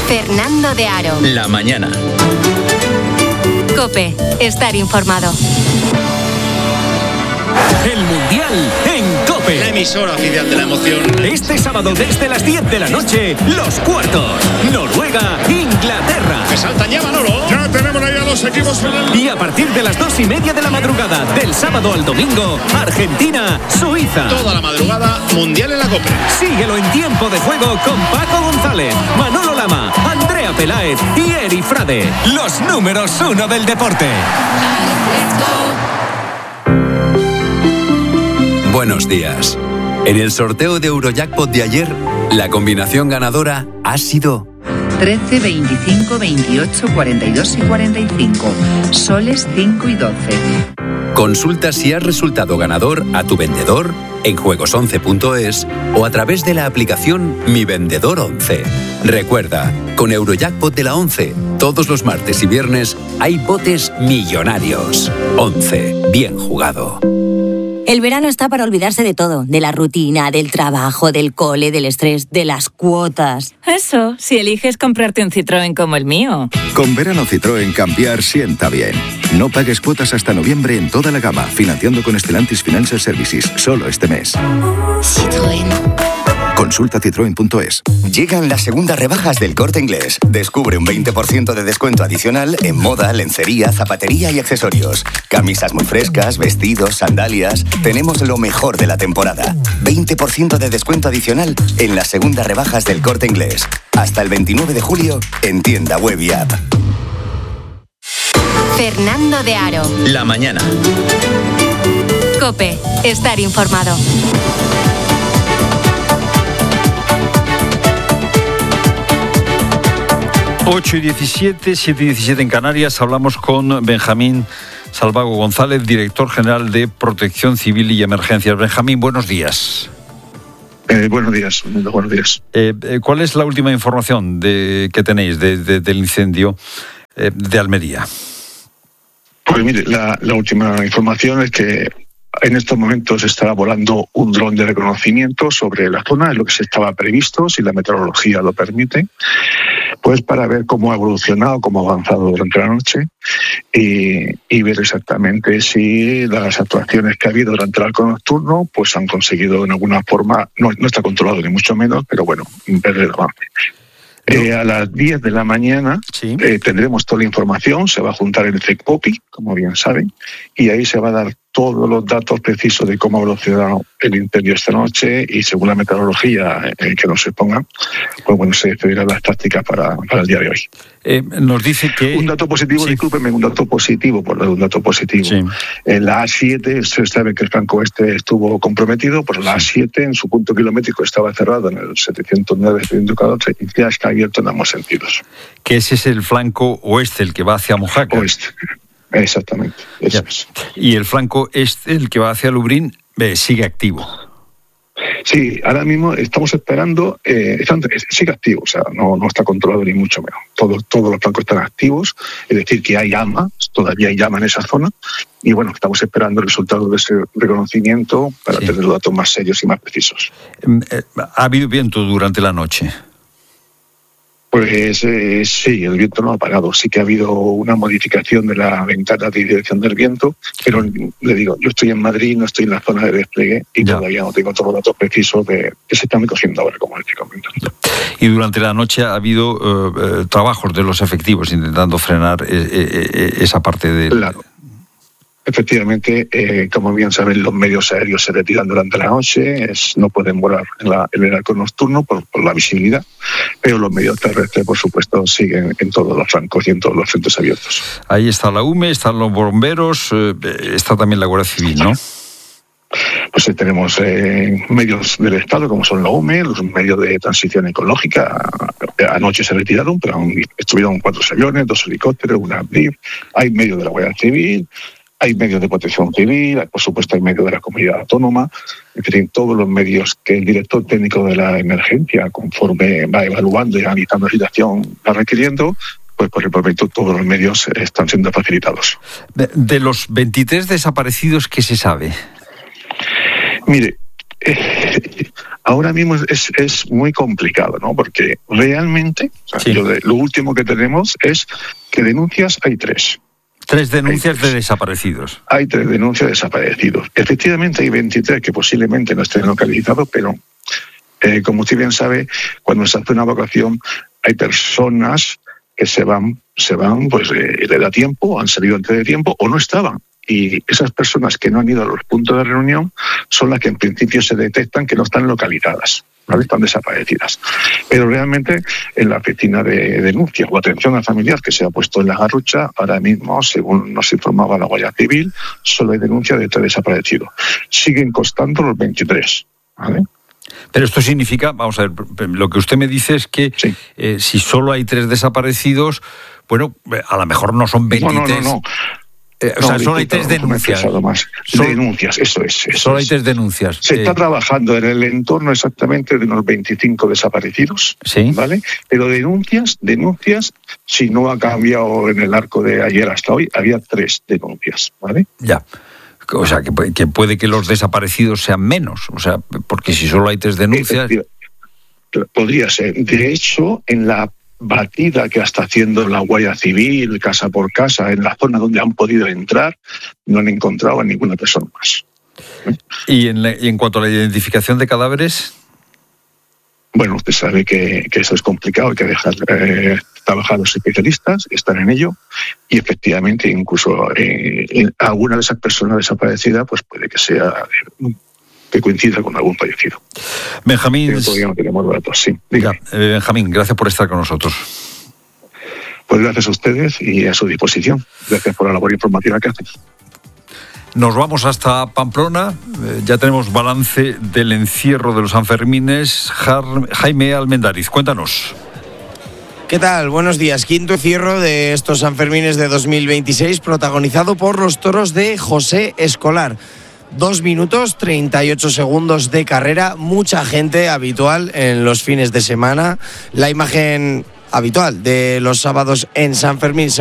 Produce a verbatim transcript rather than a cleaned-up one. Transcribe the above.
Fernando de Aro. La mañana. COPE. Estar informado. El Mundial en COPE. La emisora oficial de la emoción. Este sábado desde las diez de la noche, los cuartos. Noruega, Inglaterra. Que saltan ya, Manolo. Ya tenemos ahí a los equipos en el... Y a partir de las dos y media de la madrugada, del sábado al domingo, Argentina, Suiza. Toda la madrugada, Mundial en la COPE. Síguelo en tiempo de juego con Paco González, Manolo Lama, Andrea Peláez y Eri Frade. Los números uno del deporte. Buenos días. En el sorteo de Eurojackpot de ayer, la combinación ganadora ha sido trece, veinticinco, veintiocho, cuarenta y dos y cuarenta y cinco. Soles cinco y doce. Consulta si has resultado ganador a tu vendedor en juegos once punto es o a través de la aplicación Mi Vendedor once. Recuerda, con Eurojackpot de la once, todos los martes y viernes hay botes millonarios. once. Bien jugado. El verano está para olvidarse de todo, de la rutina, del trabajo, del cole, del estrés, de las cuotas. Eso, si eliges comprarte un Citroën como el mío. Con verano Citroën cambiar sienta bien. No pagues cuotas hasta noviembre en toda la gama, financiando con Stellantis Financial Services, solo este mes. Citroën. Consulta citroen punto es. Llegan las segundas rebajas del Corte Inglés. Descubre un veinte por ciento de descuento adicional en moda, lencería, zapatería y accesorios. Camisas muy frescas, vestidos, sandalias. Tenemos lo mejor de la temporada. veinte por ciento de descuento adicional en las segundas rebajas del Corte Inglés. Hasta el veintinueve de julio en tienda web y app. Fernando de Aro. La mañana. COPE. Estar informado. ocho y diecisiete, siete y diecisiete en Canarias. Hablamos con Benjamín Salvago González, director general de Protección Civil y Emergencias. Benjamín, buenos días. Eh, buenos días, buenos días. Eh, ¿Cuál es la última información de, que tenéis de, de, del incendio eh, de Almería? Pues mire, la, la última información es que en estos momentos está volando un dron de reconocimiento sobre la zona, es lo que se estaba previsto, si la meteorología lo permite, pues para ver cómo ha evolucionado, cómo ha avanzado durante la noche y, y ver exactamente si las actuaciones que ha habido durante el arco nocturno pues han conseguido en alguna forma, no, no está controlado ni mucho menos, pero bueno, ver el avance. Eh, a las diez de la mañana sí. eh, tendremos toda la información, se va a juntar el CECOPI, como bien saben, y ahí se va a dar todos los datos precisos de cómo ha evolucionado el incendio esta noche y según la meteorología eh, que nos expongan, pues bueno, se decidirán las tácticas para, para el día de hoy. Eh, nos dice que... Un dato positivo, sí. discúlpenme, un dato positivo, por un dato positivo. Sí. En la A siete, se sabe que el flanco oeste estuvo comprometido, pues la A siete en su punto kilométrico estaba cerrado en el setecientos nueve, setecientos catorce y ya está abierto en ambos sentidos. Que ese es el flanco oeste, el que va hacia Mojácar. Oeste. Exactamente. Eso es. Y el flanco este, el que va hacia Lublin, eh, sigue activo. Sí, ahora mismo estamos esperando, eh, sigue activo, o sea, no, no está controlado ni mucho menos. Todos, todos los flancos están activos, es decir, que hay llama, todavía hay llama en esa zona, y bueno, estamos esperando el resultado de ese reconocimiento para sí. tener los datos más serios y más precisos. ¿Ha habido viento durante la noche? Pues eh, sí, el viento no ha parado. Sí que ha habido una modificación de la ventana de dirección del viento, pero le digo, yo estoy en Madrid, no estoy en la zona de despliegue y ya. todavía no tengo todos los datos precisos de que se están recogiendo ahora, como les estoy comentando. Y durante la noche ha habido uh, trabajos de los efectivos intentando frenar eh, eh, esa parte de... Claro. Efectivamente, eh, como bien saben, los medios aéreos se retiran durante la noche, es, no pueden volar en, la, en el arco nocturno por, por la visibilidad, pero los medios terrestres, por supuesto, siguen en todos los flancos y en todos los frentes abiertos. Ahí está la U M E, están los bomberos, eh, está también la Guardia Civil, ¿no? Pues eh, tenemos eh, medios del Estado, como son la U M E, los medios de transición ecológica. Anoche se retiraron, pero aún estuvieron cuatro aviones, dos helicópteros, una B R I F. Hay medios de la Guardia Civil, hay medios de protección civil, por supuesto hay medios de la comunidad autónoma, en fin, todos los medios que el director técnico de la emergencia, conforme va evaluando y analizando la situación, va requiriendo, pues por el momento todos los medios están siendo facilitados. De, de los veintitrés desaparecidos, ¿qué se sabe? Mire, eh, ahora mismo es, es muy complicado, ¿no? Porque realmente, o sea, Sí. yo de- lo último que tenemos es que denuncias hay tres. Tres denuncias de desaparecidos. Hay tres denuncias de desaparecidos. Efectivamente hay veintitrés que posiblemente no estén localizados, pero eh, como usted bien sabe, cuando se hace una evacuación hay personas que se van, se van, pues eh, le da tiempo, han salido antes de tiempo o no estaban. Y esas personas que no han ido a los puntos de reunión son las que en principio se detectan que no están localizadas, ¿vale? Están desaparecidas. Pero realmente en la oficina de denuncia o atención al familiar que se ha puesto en la Garrucha, ahora mismo, según nos informaba la Guardia Civil, solo hay denuncia de tres desaparecidos. Siguen constando los veintitrés, ¿vale? Pero esto significa, vamos a ver, lo que usted me dice es que Sí. eh, si solo hay tres desaparecidos, bueno, eh, a lo mejor no son No, veintitrés. no, no, no. Eh, o No, sea, solo hay disculpa, tres no me he denuncias. expresado más. Solo- Denuncias, eso es. Eso Solo hay es. tres denuncias. Se Eh, está trabajando en el entorno exactamente de unos veinticinco desaparecidos, Sí. ¿vale? Pero denuncias, denuncias, si no ha cambiado en el arco de ayer hasta hoy, había tres denuncias, ¿vale? Ya. O sea, que, pu- que puede que los desaparecidos sean menos. O sea, porque si solo hay tres denuncias. Efectiva- Podría ser. De hecho, en la batida que está haciendo la Guardia Civil, casa por casa, en la zona donde han podido entrar, no han encontrado a ninguna persona más. Y en, la- y en cuanto a la identificación de cadáveres, Bueno, usted sabe que, que eso es complicado, hay que dejar eh, trabajar a los especialistas, estar en ello, y efectivamente incluso eh, en alguna de esas personas desaparecidas pues puede que sea eh, que coincida con algún fallecido. Benjamín. Pero todavía no tenemos datos, sí. Ya, Dígame. eh, Benjamín, gracias por estar con nosotros. Pues gracias a ustedes y a su disposición. Gracias por la labor informativa que hacen. Nos vamos hasta Pamplona. Eh, ya tenemos balance del encierro de los Sanfermines. Jar- Jaime Almendariz, cuéntanos. ¿Qué tal? Buenos días. Quinto encierro de estos Sanfermines de dos mil veintiséis, protagonizado por los toros de José Escolar. Dos minutos, treinta y ocho segundos de carrera, mucha gente habitual en los fines de semana. La imagen habitual de los sábados en San Fermín se